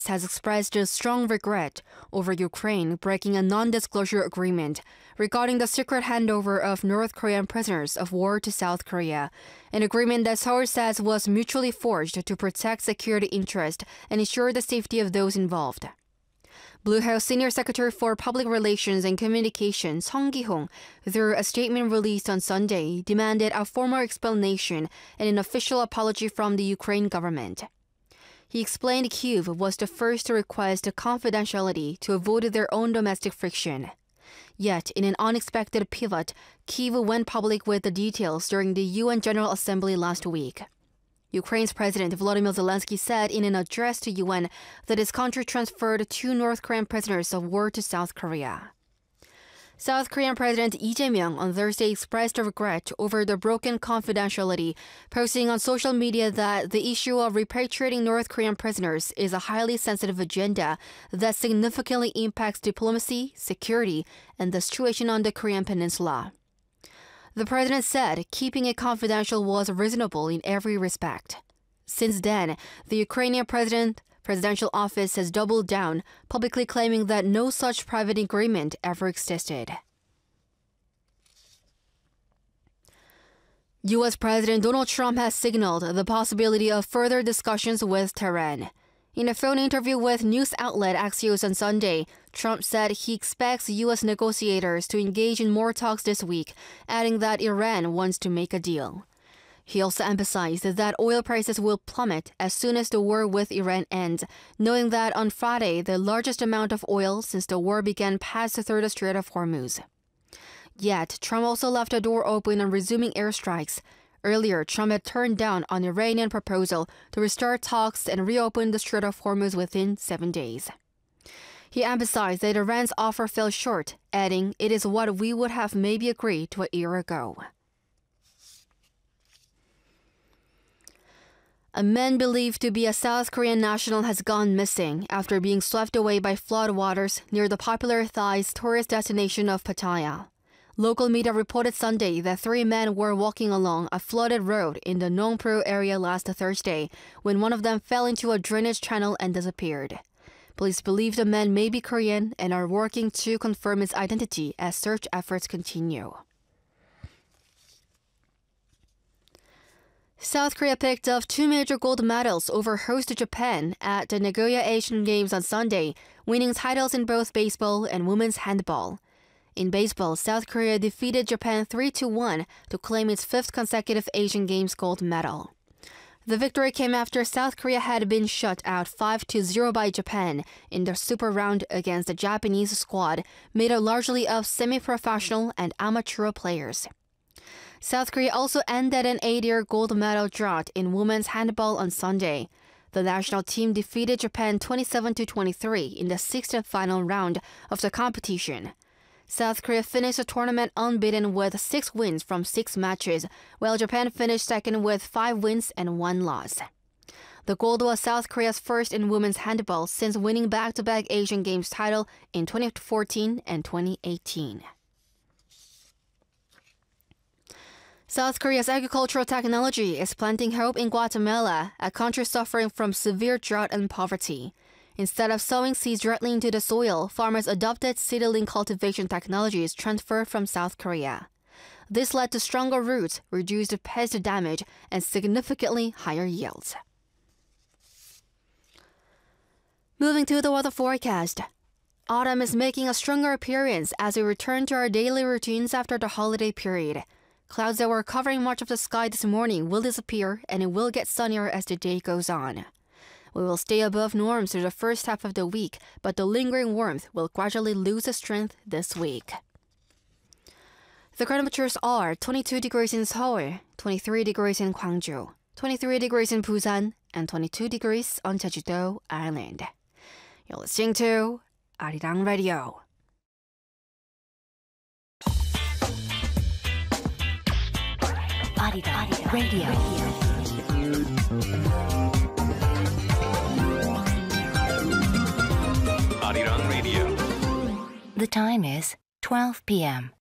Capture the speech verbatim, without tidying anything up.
has expressed a strong regret over Ukraine breaking a non-disclosure agreement regarding the secret handover of North Korean prisoners of war to South Korea, an agreement that Seoul says was mutually forged to protect security interests and ensure the safety of those involved. Blue House Senior Secretary for Public Relations and Communications Song Ki-hong, through a statement released on Sunday, demanded a formal explanation and an official apology from the Ukraine government. He explained Kyiv was the first to request confidentiality to avoid their own domestic friction. Yet, in an unexpected pivot, Kyiv went public with the details during the U N General Assembly last week. Ukraine's President Volodymyr Zelensky said in an address to U N that his country transferred two North Korean prisoners of war to South Korea. South Korean President Lee Jae-myung on Thursday expressed regret over the broken confidentiality, posting on social media that the issue of repatriating North Korean prisoners is a highly sensitive agenda that significantly impacts diplomacy, security, and the situation on the Korean peninsula. The president said keeping it confidential was reasonable in every respect. Since then, the Ukrainian president presidential office has doubled down, publicly claiming that no such private agreement ever existed. U S President Donald Trump has signaled the possibility of further discussions with Tehran. In a phone interview with news outlet Axios on Sunday, Trump said he expects U S negotiators to engage in more talks this week, adding that Iran wants to make a deal. He also emphasized that oil prices will plummet as soon as the war with Iran ends, knowing that on Friday, the largest amount of oil since the war began passed through the Strait of Hormuz. Yet, Trump also left a door open on resuming airstrikes. Earlier, Trump had turned down an Iranian proposal to restart talks and reopen the Strait of Hormuz within seven days. He emphasized that Iran's offer fell short, adding, "It is what we would have maybe agreed to a year ago." A man believed to be a South Korean national has gone missing after being swept away by floodwaters near the popular Thai tourist destination of Pattaya. Local media reported Sunday that three men were walking along a flooded road in the Nongpro area last Thursday when one of them fell into a drainage channel and disappeared. Police believe the man may be Korean and are working to confirm his identity as search efforts continue. South Korea picked up two major gold medals over host Japan at the Nagoya Asian Games on Sunday, winning titles in both baseball and women's handball. In baseball, South Korea defeated Japan three to one to claim its fifth consecutive Asian Games gold medal. The victory came after South Korea had been shut out five to zero by Japan in the Super Round against the Japanese squad, made up largely of semi-professional and amateur players. South Korea also ended an eight-year gold medal drought in women's handball on Sunday. The national team defeated Japan twenty-seven to twenty-three in the sixth and final round of the competition. South Korea finished the tournament unbeaten with six wins from six matches, while Japan finished second with five wins and one loss. The gold was South Korea's first in women's handball since winning back-to-back Asian Games title in twenty fourteen and twenty eighteen. South Korea's agricultural technology is planting hope in Guatemala, a country suffering from severe drought and poverty. Instead of sowing seeds directly into the soil, farmers adopted seedling cultivation technologies transferred from South Korea. This led to stronger roots, reduced pest damage, and significantly higher yields. Moving to the weather forecast. Autumn is making a stronger appearance as we return to our daily routines after the holiday period. Clouds that were covering much of the sky this morning will disappear, and it will get sunnier as the day goes on. We will stay above norms through the first half of the week, but the lingering warmth will gradually lose its strength this week. The current temperatures are twenty-two degrees in Seoul, twenty-three degrees in Gwangju, twenty-three degrees in Busan, and twenty-two degrees on Jeju-do Island. You're listening to Arirang Radio. Arirang Radio. Arirang Radio. The time is twelve p m